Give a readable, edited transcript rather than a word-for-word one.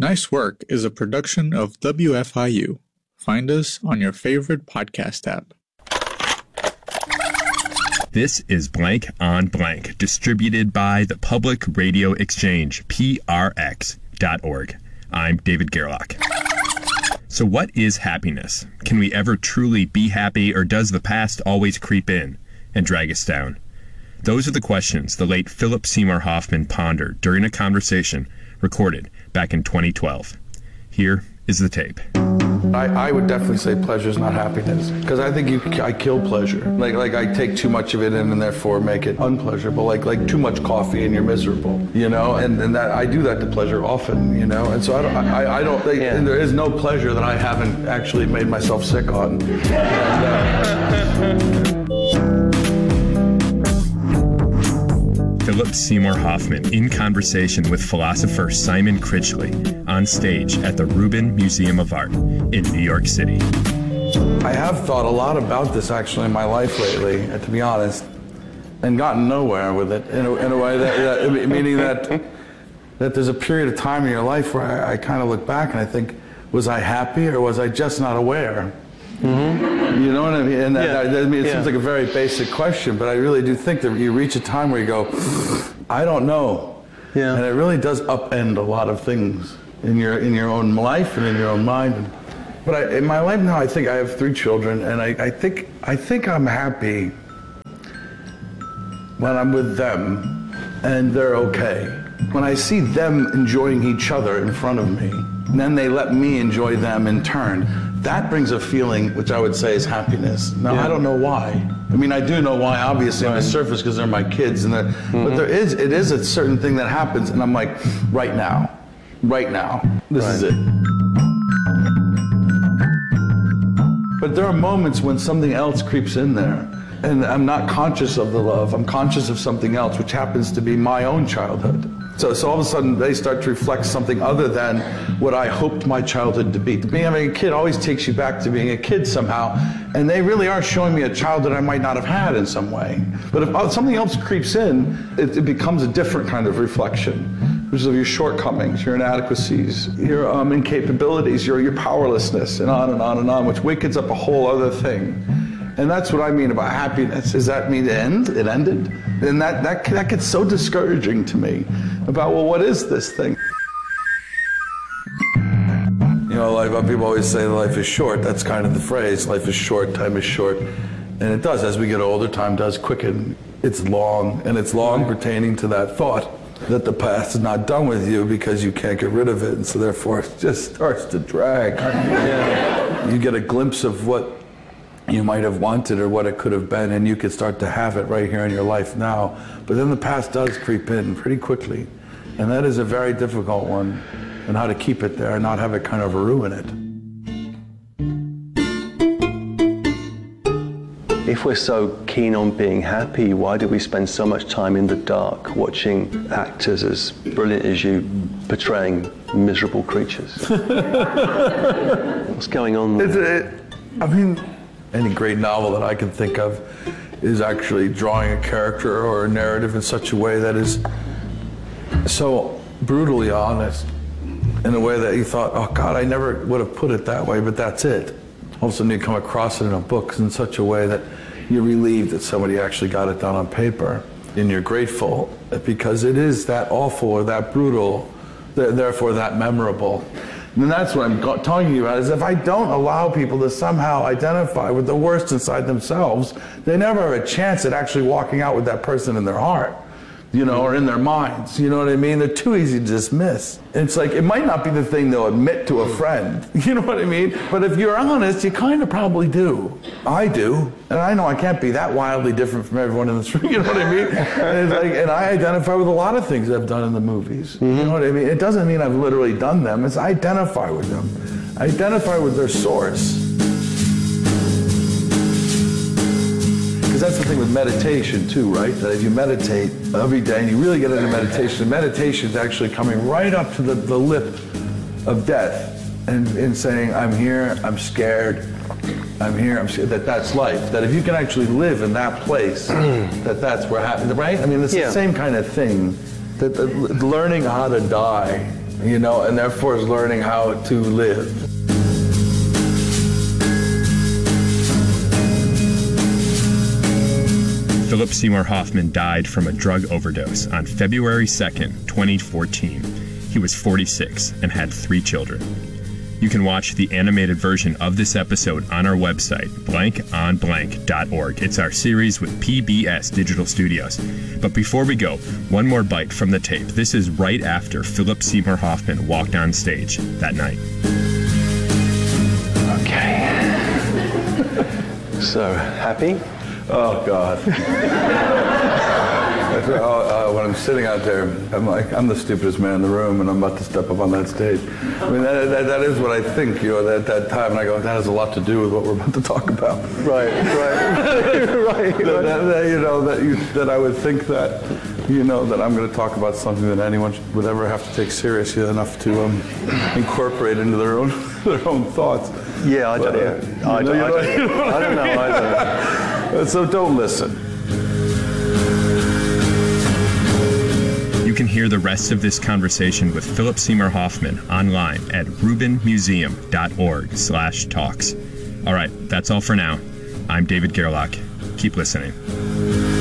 Nice Work is a production of WFIU. Find us on your favorite podcast app. This is Blank on Blank, distributed by the Public Radio Exchange, PRX.org. I'm David Gerlach. So what is happiness? Can we ever truly be happy, or does the past always creep in and drag us down? Those are the questions the late Philip Seymour Hoffman pondered during a conversation recorded back in 2012. Here is the tape. I would definitely say pleasure is not happiness, because I think I kill pleasure. Like I take too much of it in and therefore make it unpleasurable. Like too much coffee and you're miserable, you know. And that I do that to pleasure often, you know. And so I don't think there is no pleasure that I haven't actually made myself sick on. Philip Seymour Hoffman in conversation with philosopher Simon Critchley on stage at the Rubin Museum of Art in New York City. I have thought a lot about this actually in my life lately, to be honest, and gotten nowhere with it in a way that meaning that there's a period of time in your life where I kind of look back and I think, was I happy or was I just not aware? Mm-hmm. You know what I mean? And it seems like a very basic question, but I really do think that you reach a time where you go, I don't know. Yeah. And it really does upend a lot of things in your own life and in your own mind. But in my life now, I think I have 3 children, and I think I'm happy when I'm with them and they're okay. When I see them enjoying each other in front of me, and then they let me enjoy them in turn, that brings a feeling which I would say is happiness. Now, I don't know why. I mean, I do know why, obviously, on the surface, because they're my kids. But it is a certain thing that happens, and I'm like, right now, this is it. But there are moments when something else creeps in there, and I'm not conscious of the love. I'm conscious of something else, which happens to be my own childhood. So all of a sudden, they start to reflect something other than what I hoped my childhood to be. Being a kid always takes you back to being a kid somehow, and they really are showing me a childhood I might not have had in some way. But if something else creeps in, it becomes a different kind of reflection, which is of your shortcomings, your inadequacies, your incapabilities, your powerlessness, and on and on and on, which wakens up a whole other thing. And that's what I mean about happiness. Does that mean it ended? And that gets so discouraging to me about, well, what is this thing? You know, people always say life is short. That's kind of the phrase. Life is short, time is short. And it does. As we get older, time does quicken. It's long, and it's long pertaining to that thought that the past is not done with you because you can't get rid of it. And so therefore, it just starts to drag. You get a glimpse of what you might have wanted or what it could have been, and you could start to have it right here in your life now. But then the past does creep in pretty quickly, and that is a very difficult one, and how to keep it there and not have it kind of ruin it. If we're so keen on being happy, why do we spend so much time in the dark watching actors as brilliant as you portraying miserable creatures? What's going on there? Any great novel that I can think of is actually drawing a character or a narrative in such a way that is so brutally honest, in a way that you thought, oh God, I never would have put it that way, but that's it. All of a sudden you come across it in a book in such a way that you're relieved that somebody actually got it down on paper, and you're grateful because it is that awful or that brutal, therefore that memorable. And that's what I'm talking about, is if I don't allow people to somehow identify with the worst inside themselves, they never have a chance at actually walking out with that person in their heart, you know, or in their minds, you know what I mean? They're too easy to dismiss. It's like, it might not be the thing they'll admit to a friend, you know what I mean? But if you're honest, you kind of probably do. I do. And I know I can't be that wildly different from everyone in this room, you know what I mean? And I identify with a lot of things I've done in the movies, you know what I mean? It doesn't mean I've literally done them, it's I identify with them. I identify with their source. Because that's the thing with meditation too, right? That if you meditate every day and you really get into meditation is actually coming right up to the lip of death and saying, I'm here, I'm scared, I'm here, I'm scared, that's life. That if you can actually live in that place, that's where happiness, right? I mean, it's the same kind of thing. That learning how to die you know, and therefore is learning how to live. Philip Seymour Hoffman died from a drug overdose on February 2nd, 2014. He was 46 and had 3 children. You can watch the animated version of this episode on our website, blankonblank.org. It's our series with PBS Digital Studios. But before we go, one more bite from the tape. This is right after Philip Seymour Hoffman walked on stage that night. Okay. So, happy? Oh, God. When I'm sitting out there, I'm like, I'm the stupidest man in the room, and I'm about to step up on that stage. I mean, that is what I think, you know, at that time, and I go, that has a lot to do with what we're about to talk about. Right. That I would think that, you know, that I'm going to talk about something that anyone would ever have to take seriously enough to incorporate into their own thoughts. Yeah, I don't know either. So don't listen. You can hear the rest of this conversation with Philip Seymour Hoffman online at rubinmuseum.org/talks. All right, that's all for now. I'm David Gerlach. Keep listening.